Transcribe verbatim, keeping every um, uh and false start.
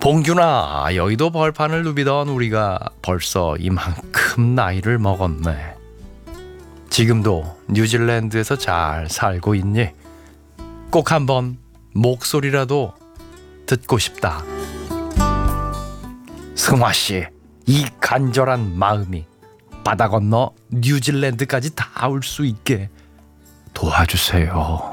봉준아, 여의도 벌판을 누비던 우리가 벌써 이만큼 나이를 먹었네. 지금도 뉴질랜드에서 잘 살고 있니? 꼭 한번 목소리라도 듣고 싶다. 승화씨, 이 간절한 마음이 바다 건너 뉴질랜드까지 닿을 수 있게 도와주세요.